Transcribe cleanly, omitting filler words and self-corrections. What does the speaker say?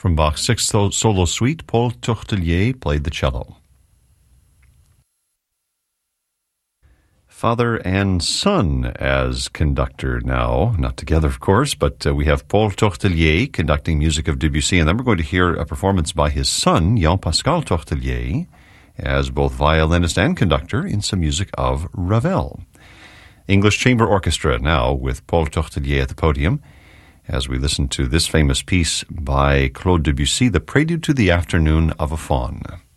From Bach's Sixth Solo Suite, Paul Tourtellier played the cello. Father and son as conductor now, not together of course, but we have Paul Tourtellier conducting music of Debussy, and then we're going to hear a performance by his son, Jean-Pascal Tourtellier, as both violinist and conductor in some music of Ravel. English Chamber Orchestra now with Paul Tourtellier at the podium, as we listen to this famous piece by Claude Debussy, The Prelude to the Afternoon of a Faun.